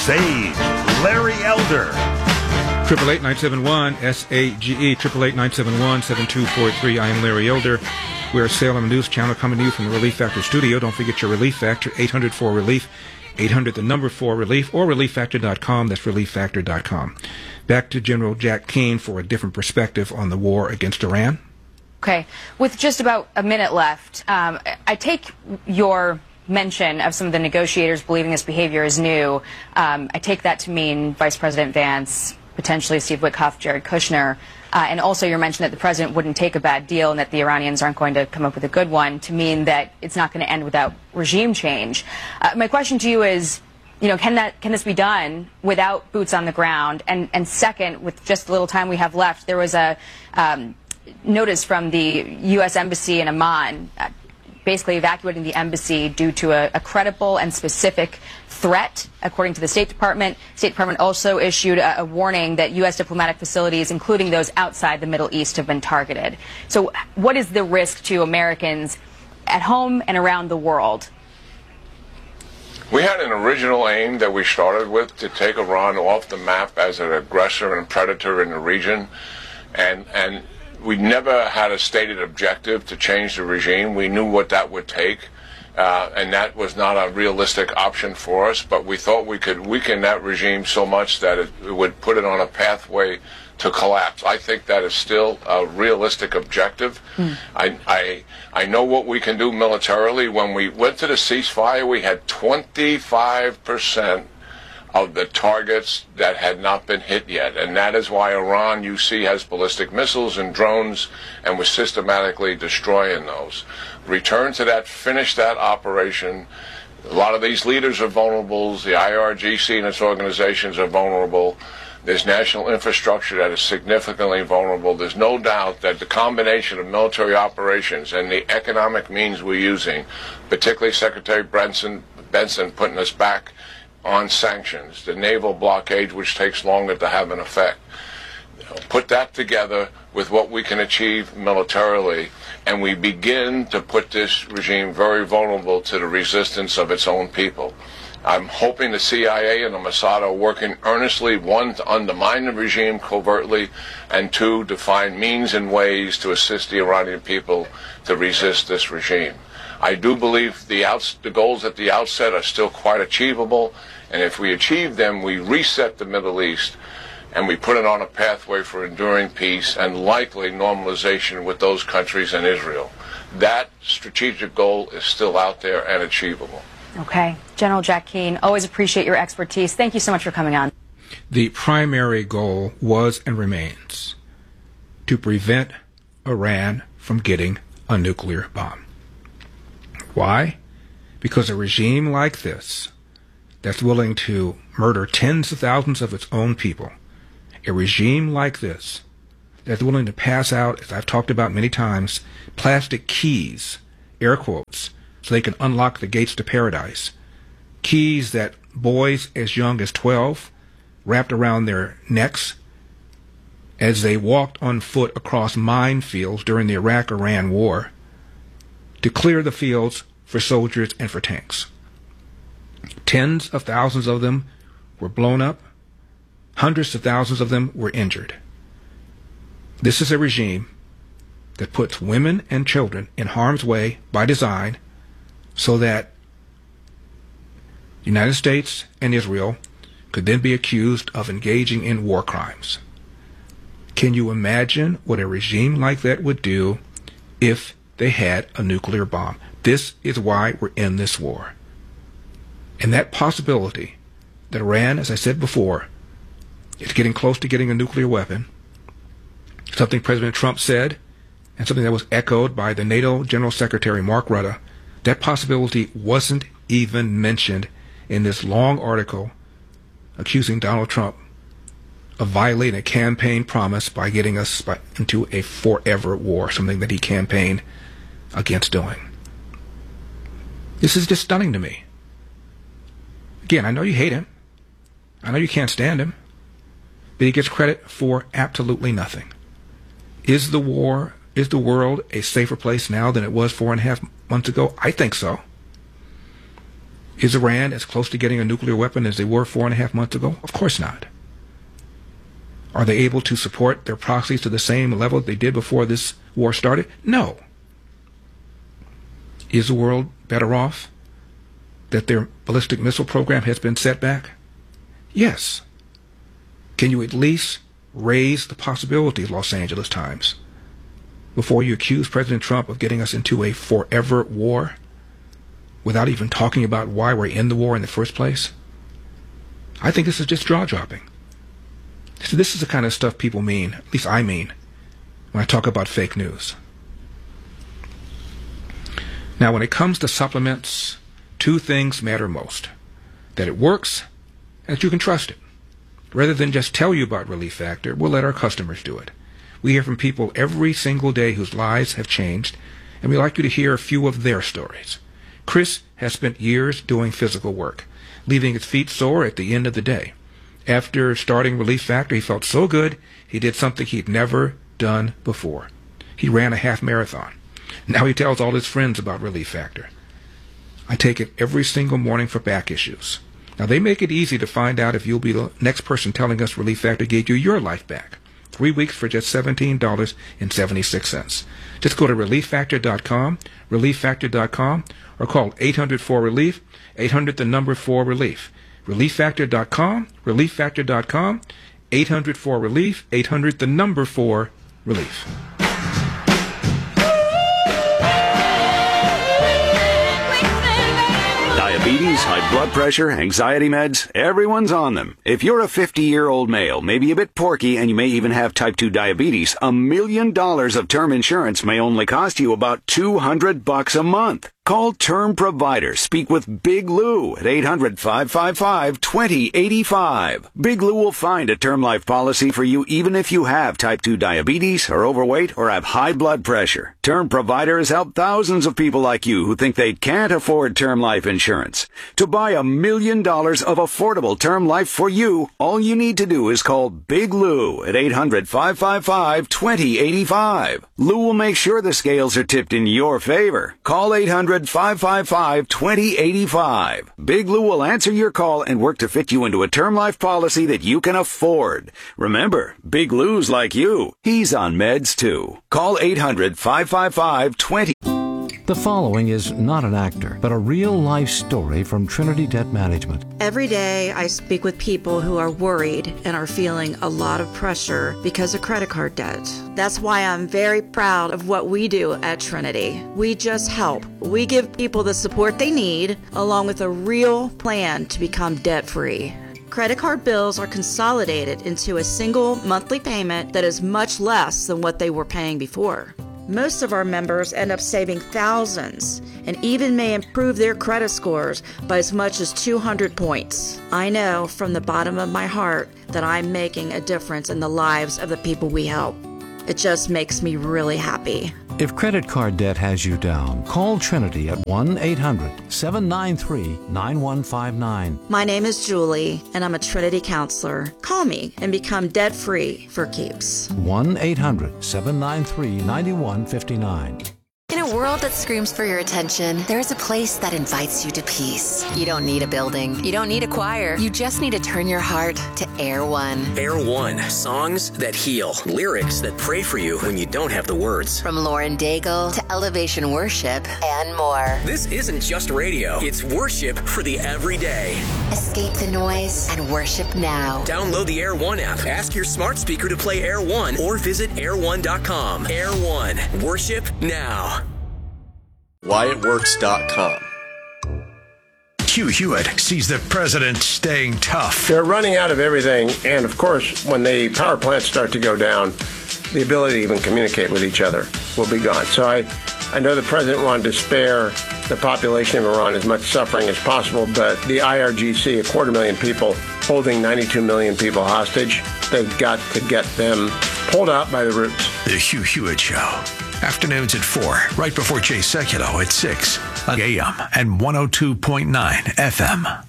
Sage, Larry Elder. 888-971-SAGE, 888-971-7243. I am Larry Elder. We're a Salem News Channel coming to you from the Relief Factor studio. Don't forget your Relief Factor, 800-4RELIEF, 800-4RELIEF, or ReliefFactor.com. That's ReliefFactor.com. Back to General Jack Keane for a different perspective on the war against Iran. Okay. With just about a minute left, I take your mention of some of the negotiators believing this behavior is new. I take that to mean Vice President Vance, potentially Steve Witkoff, Jared Kushner, and also your mention that the president wouldn't take a bad deal and that the Iranians aren't going to come up with a good one, to mean that it's not going to end without regime change. My question to you is, can this be done without boots on the ground? And second, with just the little time we have left, there was a notice from the U.S. Embassy in Amman basically evacuating the embassy due to a credible and specific threat, according to the State Department. State Department also issued a warning that U.S. diplomatic facilities, including those outside the Middle East, have been targeted. So what is the risk to Americans at home and around the world? We had an original aim that we started with to take Iran off the map as an aggressor and predator in the region, and we never had a stated objective to change the regime. We knew what that would take, and that was not a realistic option for us, but we thought we could weaken that regime so much that it would put it on a pathway to collapse. I think that is still a realistic objective. I know what we can do militarily. When we went to the ceasefire, we had 25% of the targets that had not been hit yet. And that is why Iran, you see, has ballistic missiles and drones and was systematically destroying those. Return to that, finish that operation. A lot of these leaders are vulnerable. The IRGC and its organizations are vulnerable. There's national infrastructure that is significantly vulnerable. There's no doubt that the combination of military operations and the economic means we're using, particularly Secretary Benson putting us back on sanctions, the naval blockade, which takes longer to have an effect. Put that together with what we can achieve militarily, and we begin to put this regime very vulnerable to the resistance of its own people. I'm hoping the CIA and the Mossad are working earnestly, one, to undermine the regime covertly, and two, to find means and ways to assist the Iranian people to resist this regime. I do believe the goals at the outset are still quite achievable, and if we achieve them, we reset the Middle East, and we put it on a pathway for enduring peace and likely normalization with those countries and Israel. That strategic goal is still out there and achievable. Okay. General Jack Keane, always appreciate your expertise. Thank you so much for coming on. The primary goal was and remains to prevent Iran from getting a nuclear bomb. Why? Because a regime like this, that's willing to murder tens of thousands of its own people, a regime like this, that's willing to pass out, as I've talked about many times, plastic keys, air quotes, so they can unlock the gates to paradise, keys that boys as young as 12 wrapped around their necks as they walked on foot across minefields during the Iraq-Iran war to clear the fields for soldiers and for tanks. Tens of thousands of them were blown up. Hundreds of thousands of them were injured. This is a regime that puts women and children in harm's way by design so that the United States and Israel could then be accused of engaging in war crimes. Can you imagine what a regime like that would do if they had a nuclear bomb? This is why we're in this war. And that possibility that Iran, as I said before, is getting close to getting a nuclear weapon, something President Trump said, and something that was echoed by the NATO General Secretary Mark Rutte, that possibility wasn't even mentioned in this long article accusing Donald Trump of violating a campaign promise by getting us into a forever war, something that he campaigned against doing. This is just stunning to me. Again, I know you hate him. I know you can't stand him. But he gets credit for absolutely nothing. Is the world a safer place now than it was 4.5 months ago? I think so. Is Iran as close to getting a nuclear weapon as they were 4.5 months ago? Of course not. Are they able to support their proxies to the same level they did before this war started? No. Is the world better off that their ballistic missile program has been set back? Yes. Can you at least raise the possibility, Los Angeles Times, before you accuse President Trump of getting us into a forever war without even talking about why we're in the war in the first place? I think this is just jaw-dropping. So this is the kind of stuff people mean, at least I mean, when I talk about fake news. Now, when it comes to supplements, two things matter most: that it works and that you can trust it. Rather than just tell you about Relief Factor, we'll let our customers do it. We hear from people every single day whose lives have changed, and we'd like you to hear a few of their stories. Chris has spent years doing physical work, leaving his feet sore at the end of the day. After starting Relief Factor, he felt so good, he did something he'd never done before. He ran a half marathon. Now he tells all his friends about Relief Factor. I take it every single morning for back issues. Now, they make it easy to find out if you'll be the next person telling us Relief Factor gave you your life back. 3 weeks for just $17.76. Just go to ReliefFactor.com, ReliefFactor.com, or call 800-4RELIEF, 800-4RELIEF. ReliefFactor.com, ReliefFactor.com, 800-4RELIEF, 800-4RELIEF. Diabetes, high blood pressure, anxiety meds, everyone's on them. If you're a 50-year-old male, maybe a bit porky, and you may even have type 2 diabetes, $1 million of term insurance may only cost you about $200 a month. Call Term Provider. Speak with Big Lou at 800-555-2085. Big Lou will find a term life policy for you even if you have type 2 diabetes, are overweight, or have high blood pressure. Term Provider has helped thousands of people like you who think they can't afford term life insurance. To buy $1 million of affordable term life for you, all you need to do is call Big Lou at 800-555-2085. Lou will make sure the scales are tipped in your favor. Call 800-555-2085. Big Lou will answer your call and work to fit you into a term life policy that you can afford. Remember, Big Lou's like you. He's on meds too. Call 800-555-2085. The following is not an actor, but a real-life story from Trinity Debt Management. Every day I speak with people who are worried and are feeling a lot of pressure because of credit card debt. That's why I'm very proud of what we do at Trinity. We just help. We give people the support they need, along with a real plan to become debt-free. Credit card bills are consolidated into a single monthly payment that is much less than what they were paying before. Most of our members end up saving thousands and even may improve their credit scores by as much as 200 points. I know from the bottom of my heart that I'm making a difference in the lives of the people we help. It just makes me really happy. If credit card debt has you down, call Trinity at 1-800-793-9159. My name is Julie, and I'm a Trinity counselor. Call me and become debt-free for keeps. 1-800-793-9159. In a world that screams for your attention, there is a place that invites you to peace. You don't need a building. You don't need a choir. You just need to turn your heart to Air One. Air One. Songs that heal. Lyrics that pray for you when you don't have the words. From Lauren Daigle to Elevation Worship and more. This isn't just radio. It's worship for the everyday. Escape the noise and worship now. Download the Air One app. Ask your smart speaker to play Air One or visit air1.com. Air One. Worship now. WyattWorks.com. Hugh Hewitt sees the president staying tough. They're running out of everything, and of course, when the power plants start to go down, the ability to even communicate with each other will be gone. So I know the president wanted to spare the population of Iran as much suffering as possible, but the IRGC, 250,000 people, holding 92 million people hostage, they've got to get them pulled out by the roots. The Hugh Hewitt Show. Afternoons at 4, right before Jay Sekulow at 6 on AM and 102.9 FM.